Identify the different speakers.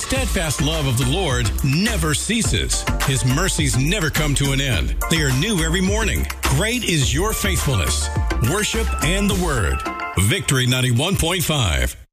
Speaker 1: steadfast love of the Lord never ceases. His mercies never come to an end. They are new every morning. Great is your faithfulness. Worship and the Word. Victory 91.5.